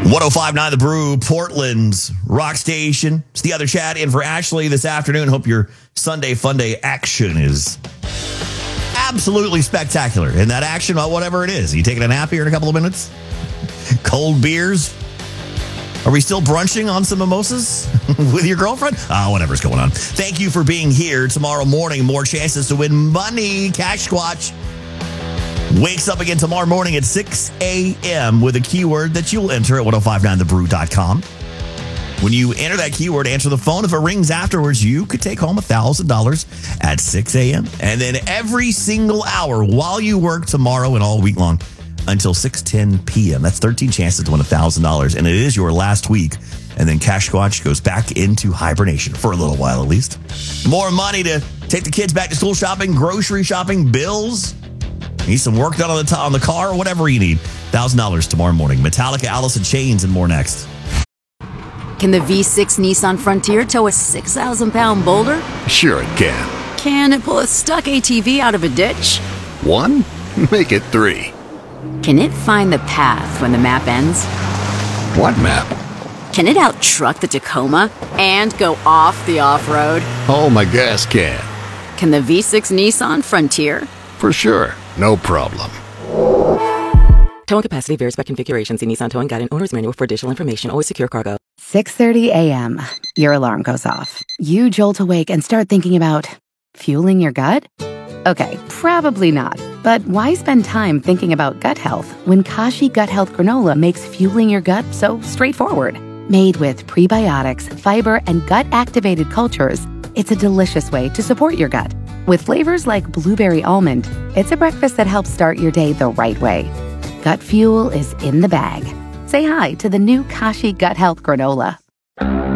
105.9 The Brew, Portland's rock station. It's the other chat in for Ashley this afternoon. Hope your Sunday Fun Day action is absolutely spectacular. And that action, whatever it is. Are you taking a nap here in a couple of minutes? Cold beers? Are we still brunching on some mimosas with your girlfriend? Whatever's going on. Thank you for being here. Tomorrow morning, more chances to win money. Cash Squatch wakes up again tomorrow morning at 6 a.m. with a keyword that you'll enter at 1059thebrew.com. When you enter that keyword, answer the phone. If it rings afterwards, you could take home $1,000 at 6 a.m. And then every single hour while you work tomorrow and all week long until 6:10 p.m. That's 13 chances to win $1,000. And it is your last week. And then Cash Squatch goes back into hibernation for a little while at least. More money to take the kids back to school shopping, grocery shopping, bills. Need some work done on the car or whatever you need. $1,000 tomorrow morning. Metallica, Alice in Chains, and more next. Can the V6 Nissan Frontier tow a 6,000-pound boulder? Sure it can. Can it pull a stuck ATV out of a ditch? 1? Make it 3. Can it find the path when the map ends? What map? Can it out-truck the Tacoma and go off the off-road? Oh, my gas can. Can the V6 Nissan Frontier? For sure. No problem. Towing capacity varies by configuration. See Nissan Towing Guide and Owner's Manual for additional information. Always secure cargo. 6:30 a.m. Your alarm goes off. You jolt awake and start thinking about fueling your gut? Okay, probably not. But why spend time thinking about gut health when Kashi Gut Health Granola makes fueling your gut so straightforward? Made with prebiotics, fiber, and gut-activated cultures, it's a delicious way to support your gut. With flavors like blueberry almond, it's a breakfast that helps start your day the right way. Gut fuel is in the bag. Say hi to the new Kashi Gut Health Granola.